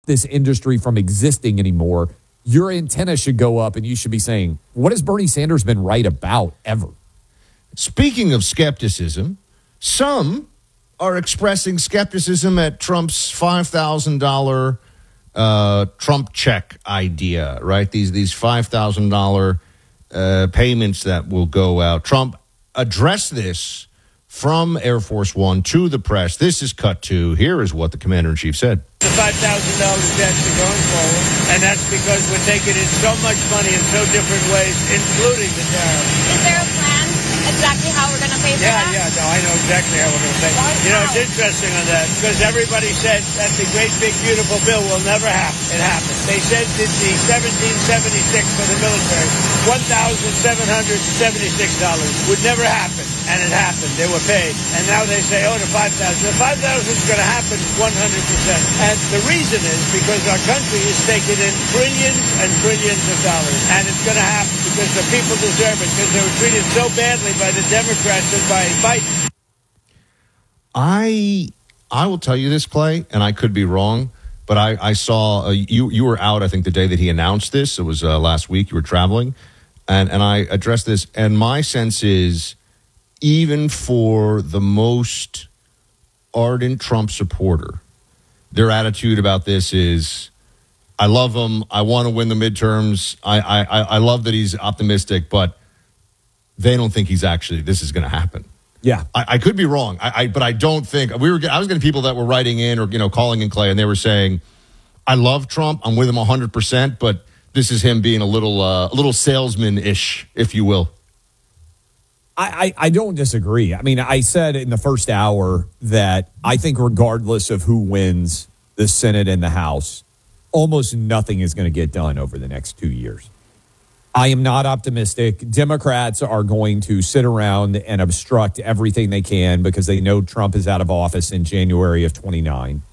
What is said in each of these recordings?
this industry from existing anymore, your antenna should go up and you should be saying, what has Bernie Sanders been right about ever? Speaking of skepticism, some are expressing skepticism at Trump's $5,000 Trump check idea, right? These $5,000 payments that will go out. Trump addressed this from Air Force One to the press. This is cut to. Here is what the commander-in-chief said. The $5,000 debts are going forward, and that's because we're taking in so much money in so different ways, including the tariffs. Is there a plan exactly how we're going to pay for that? Yeah, no, I know exactly how we're going to pay. You know, it's interesting on that, because everybody said that the great, big, beautiful bill will never happen. It happened. They said that the 1776 for the military, $1,776 would never happen, and it happened. They were paid. And now they say, oh, the $5,000. The $5,000 is going to happen 100%. And the reason is because our country is taking in trillions and trillions of dollars. And it's going to happen because the people deserve it, because they were treated so badly by the Democrats and by Biden. I will tell you this, Clay, and I could be wrong, but I saw you were out, I think, the day that he announced this. It was last week. You were traveling. And I addressed this. And my sense is, even for the most ardent Trump supporter, their attitude about this is, I love him. I want to win the midterms. I love that he's optimistic, but they don't think this is going to happen. Yeah. I could be wrong. But I don't think I was getting people that were writing in or, calling in, Clay, and they were saying, I love Trump. I'm with him 100%, but this is him being a little salesman-ish, if you will. I don't disagree. I mean, I said in the first hour that I think regardless of who wins the Senate and the House, almost nothing is going to get done over the next 2 years. I am not optimistic. Democrats are going to sit around and obstruct everything they can because they know Trump is out of office in January of 29.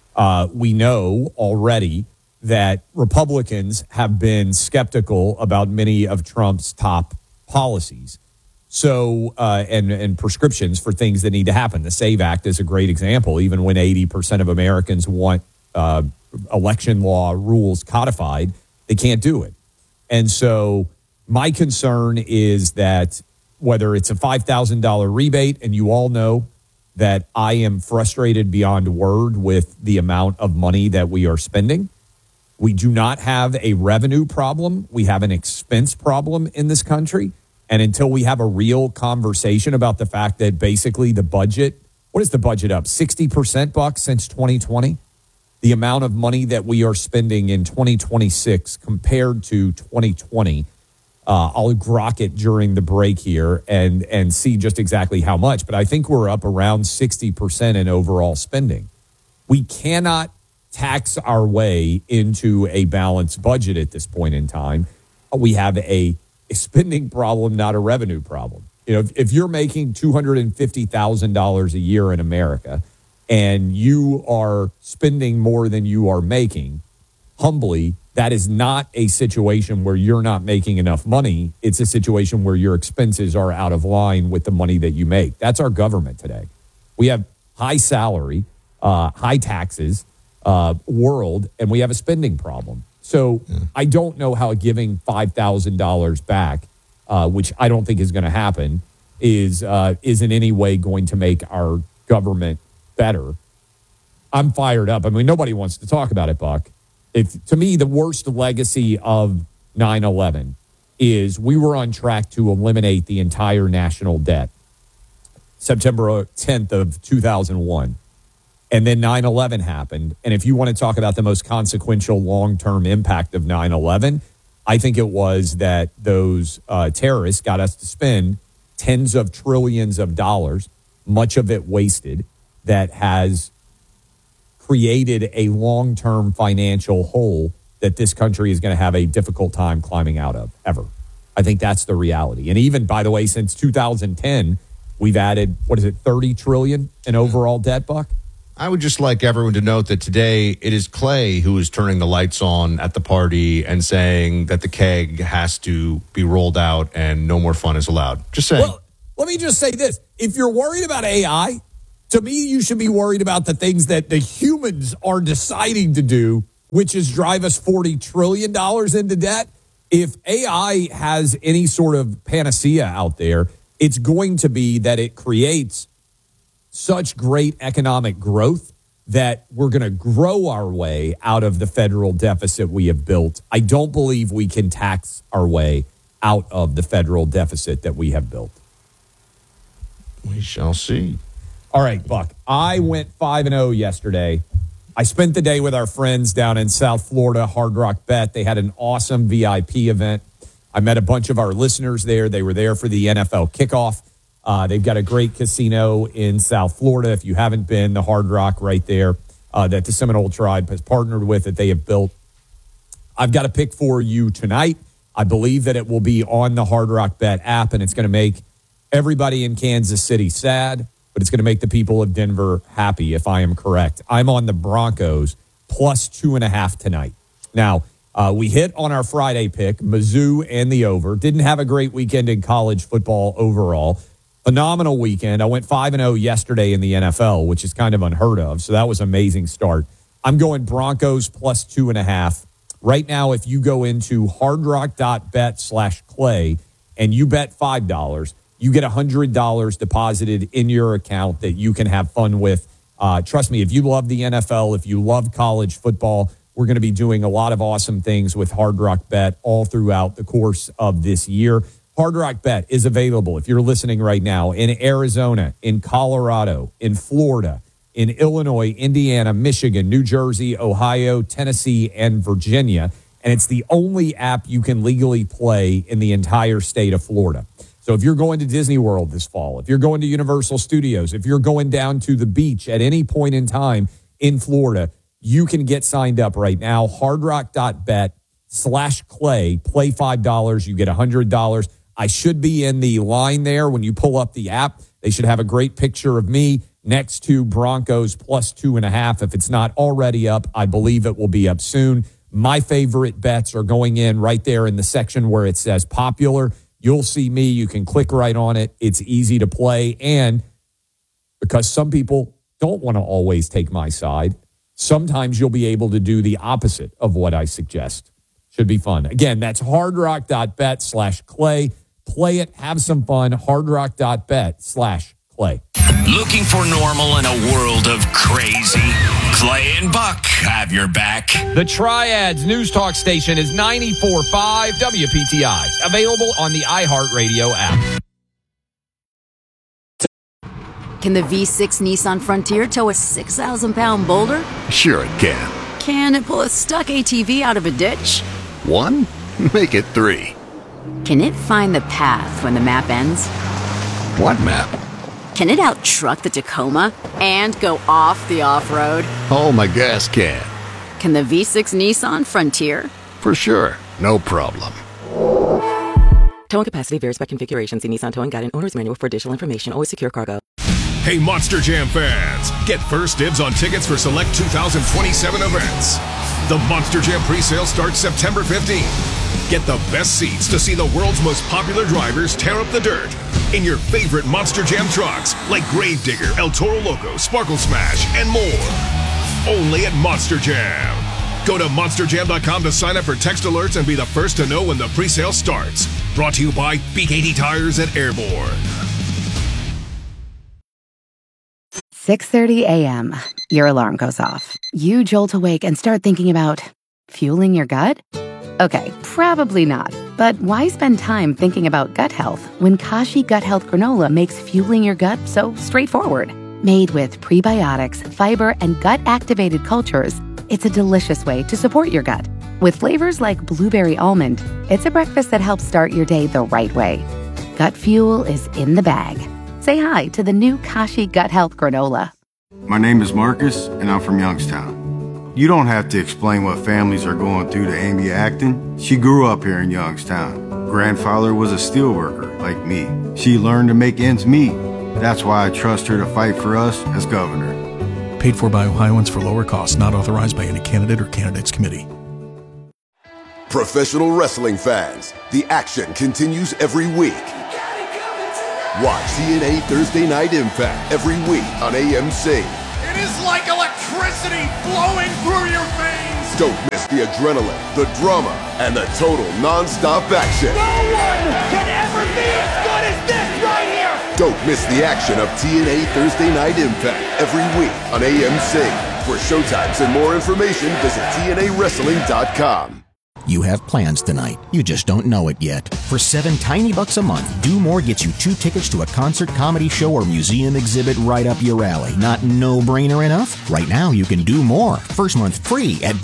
We know already that Republicans have been skeptical about many of Trump's top policies. So, and prescriptions for things that need to happen. The SAVE Act is a great example. Even when 80% of Americans want election law rules codified, they can't do it. And so my concern is that whether it's a $5,000 rebate, and you all know that I am frustrated beyond word with the amount of money that we are spending. We do not have a revenue problem. We have an expense problem in this country. And until we have a real conversation about the fact that basically the budget, what is the budget up? 60%, Buck, since 2020? The amount of money that we are spending in 2026 compared to 2020. I'll grok it during the break here and see just exactly how much. But I think we're up around 60% in overall spending. We cannot tax our way into a balanced budget at this point in time. We have a spending problem, not a revenue problem. If you're making $250,000 a year in America and you are spending more than you are making, humbly, that is not a situation where you're not making enough money. It's a situation where your expenses are out of line with the money that you make. That's our government today. We have high salary, high taxes world, and we have a spending problem. So I don't know how giving $5,000 back, which I don't think is going to happen, is in any way going to make our government better. I'm fired up. I mean, nobody wants to talk about it, Buck. To me, the worst legacy of 9/11 is we were on track to eliminate the entire national debt September 10th of 2001. And then 9/11 happened. And if you want to talk about the most consequential long-term impact of 9/11, I think it was that those terrorists got us to spend tens of trillions of dollars, much of it wasted, that has created a long-term financial hole that this country is going to have a difficult time climbing out of, ever. I think that's the reality. And even, by the way, since 2010, we've added, 30 trillion in overall debt, Buck? I would just like everyone to note that today it is Clay who is turning the lights on at the party and saying that the keg has to be rolled out and no more fun is allowed. Just saying. Well, let me just say this. If you're worried about AI, to me, you should be worried about the things that the humans are deciding to do which is drive us $40 trillion into debt. If AI has any sort of panacea out there, it's going to be that it creates such great economic growth that we're going to grow our way out of the federal deficit we have built. I don't believe we can tax our way out of the federal deficit that we have built. We shall see. All right, Buck. I went 5-0 yesterday. I spent the day with our friends down in South Florida, Hard Rock Bet. They had an awesome VIP event. I met a bunch of our listeners there. They were there for the NFL kickoff. They've got a great casino in South Florida. If you haven't been, the Hard Rock right there that the Seminole Tribe has partnered with, that they have built. I've got a pick for you tonight. I believe that it will be on the Hard Rock Bet app, and it's going to make everybody in Kansas City sad, but it's going to make the people of Denver happy, if I am correct. I'm on the Broncos plus 2.5 tonight. Now, we hit on our Friday pick, Mizzou and the over. Didn't have a great weekend in college football overall. Phenomenal weekend. I went 5-0 yesterday in the NFL, which is kind of unheard of. So that was an amazing start. I'm going Broncos plus 2.5. Right now, if you go into hardrock.bet/Clay and you bet $5, you get $100 deposited in your account that you can have fun with. Trust me, if you love the NFL, if you love college football, we're going to be doing a lot of awesome things with Hard Rock Bet all throughout the course of this year. Hard Rock Bet is available, if you're listening right now, in Arizona, in Colorado, in Florida, in Illinois, Indiana, Michigan, New Jersey, Ohio, Tennessee, and Virginia. And it's the only app you can legally play in the entire state of Florida. So if you're going to Disney World this fall, if you're going to Universal Studios, if you're going down to the beach at any point in time in Florida, you can get signed up right now. hardrock.bet/Clay. Play $5. You get $100. I should be in the line there when you pull up the app. They should have a great picture of me next to Broncos plus 2.5. If it's not already up, I believe it will be up soon. My favorite bets are going in right there in the section where it says popular. You'll see me. You can click right on it. It's easy to play. And because some people don't want to always take my side, sometimes you'll be able to do the opposite of what I suggest. Should be fun. Again, that's hardrock.bet/Clay. Play it. Have some fun. hardrock.bet/Clay. Looking for normal in a world of crazy? Clay and Buck have your back. The Triads News Talk Station is 94.5 WPTI. Available on the iHeartRadio app. Can the V6 Nissan Frontier tow a 6,000-pound boulder? Sure it can. Can it pull a stuck ATV out of a ditch? 1? Make it 3. Can it find the path when the map ends? What map? Can it out-truck the Tacoma and go off the off-road? Oh, my gas can. Can the V6 Nissan Frontier? For sure. No problem. Towing capacity varies by configuration. See Nissan Towing Guide and Owner's Manual for additional information. Always secure cargo. Hey, Monster Jam fans. Get first dibs on tickets for select 2027 events. The Monster Jam pre-sale starts September 15th. Get the best seats to see the world's most popular drivers tear up the dirt in your favorite Monster Jam trucks like Gravedigger, El Toro Loco, Sparkle Smash, and more. Only at Monster Jam. Go to monsterjam.com to sign up for text alerts and be the first to know when the pre-sale starts. Brought to you by BKT Tires at Airborne. 6:30 a.m. Your alarm goes off. You jolt awake and start thinking about fueling your gut? Okay, probably not. But why spend time thinking about gut health when Kashi Gut Health Granola makes fueling your gut so straightforward? Made with prebiotics, fiber, and gut-activated cultures, it's a delicious way to support your gut. With flavors like blueberry almond, it's a breakfast that helps start your day the right way. Gut fuel is in the bag. Say hi to the new Kashi Gut Health Granola. My name is Marcus, and I'm from Youngstown. You don't have to explain what families are going through to Amy Acton. She grew up here in Youngstown. Grandfather was a steelworker, like me. She learned to make ends meet. That's why I trust her to fight for us as governor. Paid for by Ohioans for lower costs, not authorized by any candidate or candidates committee. Professional wrestling fans, the action continues every week. Watch TNA Thursday Night Impact every week on AMC. It is like electricity flowing through your veins. Don't miss the adrenaline, the drama, and the total non-stop action. No one can ever be as good as this right here! Don't miss the action of TNA Thursday Night Impact every week on AMC. For showtimes and more information, visit TNAWrestling.com. You have plans tonight. You just don't know it yet. For $7 tiny bucks a month, Do More gets you 2 tickets to a concert, comedy show, or museum exhibit right up your alley. Not no-brainer enough? Right now, you can do more. First month free at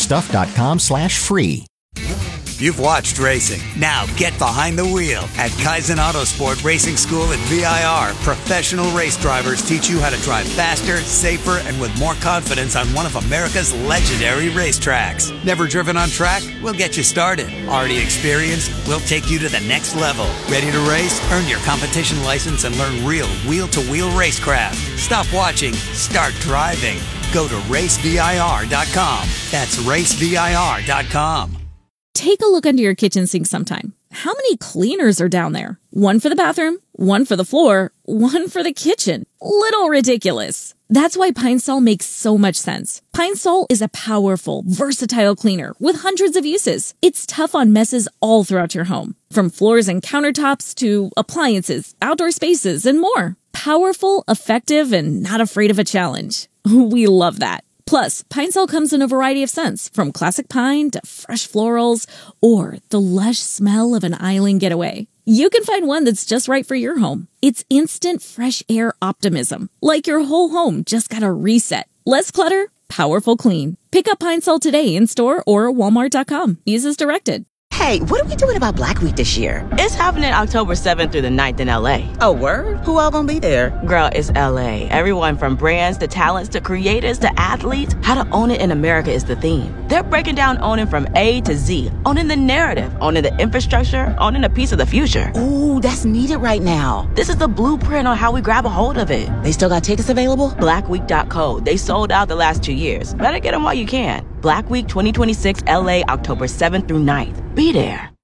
domorestuff.com/free. You've watched racing. Now get behind the wheel. At Kaizen Autosport Racing School at VIR, professional race drivers teach you how to drive faster, safer, and with more confidence on one of America's legendary racetracks. Never driven on track? We'll get you started. Already experienced? We'll take you to the next level. Ready to race? Earn your competition license and learn real wheel-to-wheel racecraft. Stop watching. Start driving. Go to racevir.com. That's racevir.com. Take a look under your kitchen sink sometime. How many cleaners are down there? One for the bathroom, one for the floor, one for the kitchen. Little ridiculous. That's why Pine Sol makes so much sense. Pine Sol is a powerful, versatile cleaner with hundreds of uses. It's tough on messes all throughout your home, from floors and countertops to appliances, outdoor spaces, and more. Powerful, effective, and not afraid of a challenge. We love that. Plus, Pine Sol comes in a variety of scents, from classic pine to fresh florals, or the lush smell of an island getaway. You can find one that's just right for your home. It's instant fresh air optimism, like your whole home just got a reset. Less clutter, powerful clean. Pick up Pine Sol today in store or walmart.com. Use as directed. Hey, what are we doing about Black Week this year? It's happening October 7th through the 9th in LA. Oh, word? Who all gonna be there? Girl, it's LA. Everyone from brands to talents to creators to athletes. How to own it in America is the theme. They're breaking down owning from A to Z. Owning the narrative, owning the infrastructure, owning a piece of the future. Ooh, that's needed right now. This is the blueprint on how we grab a hold of it. They still got tickets available? Blackweek.co. They sold out the last 2 years. Better get them while you can. Black Week 2026 LA, October 7th through 9th. Be there.